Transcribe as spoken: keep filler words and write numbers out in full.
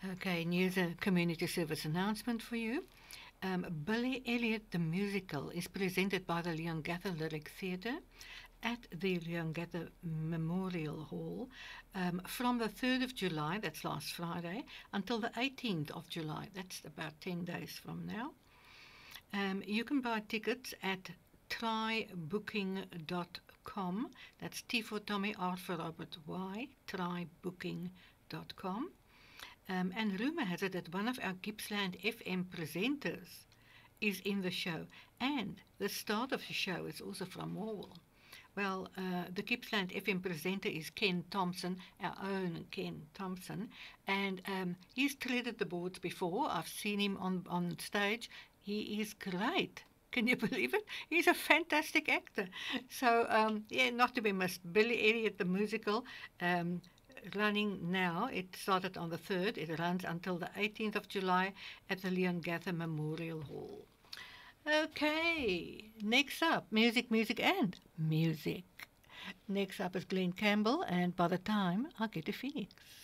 Okay, here's a community service announcement for you. Um, Billy Elliot the Musical is presented by the Leongatha Lyric Theatre at the Leongatha Memorial Hall um, from the third of July, that's last Friday, until the eighteenth of July, that's about ten days from now. Um, you can buy tickets at try booking dot com. That's T for Tommy, R for Robert, Y, try booking dot com. Um, and rumour has it that one of our Gippsland F M presenters is in the show. And the start of the show is also from Morwell. Well, uh, the Gippsland F M presenter is Ken Thompson, our own Ken Thompson, and um, he's treaded the boards before. I've seen him on, on stage. He is great. Can you believe it? He's a fantastic actor. So, um, yeah, not to be missed. Billy Elliot, the musical, um, running now. It started on the third. It runs until the eighteenth of July at the Leongatha Memorial Hall. Okay, next up, music, music, and music. Next up is Glenn Campbell, and by the time I get to Phoenix.